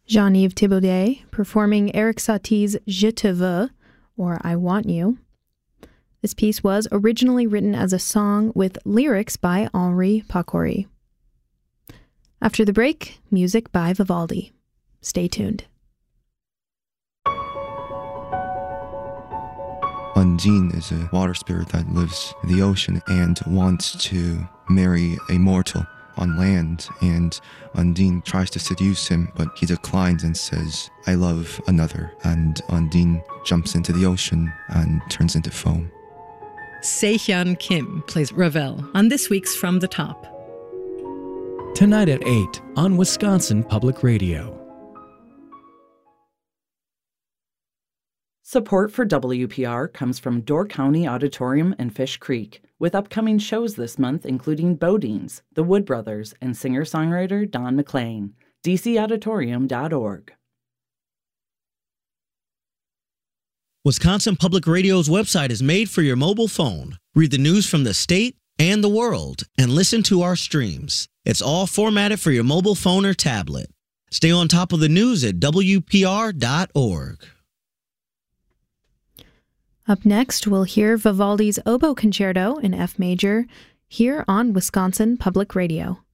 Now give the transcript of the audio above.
Jean-Yves Thibaudet performing Erik Satie's Je te veux, or I Want You. This piece was originally written as a song with lyrics by Henri Pacoury. After the break, music by Vivaldi. Stay tuned. Undine is a water spirit that lives in the ocean and wants to marry a mortal on land, and Undine tries to seduce him, but he declines and says, "I love another," and Undine jumps into the ocean and turns into foam. Se-Hyun Kim plays Ravel on this week's From the Top. Tonight at 8 on Wisconsin Public Radio. Support for WPR comes from Door County Auditorium and Fish Creek, with upcoming shows this month including Bodines, the Wood Brothers, and singer-songwriter Don McLean. dcauditorium.org. Wisconsin Public Radio's website is made for your mobile phone. Read the news from the state and the world and listen to our streams. It's all formatted for your mobile phone or tablet. Stay on top of the news at WPR.org. Up next, we'll hear Vivaldi's Oboe Concerto in F major here on Wisconsin Public Radio.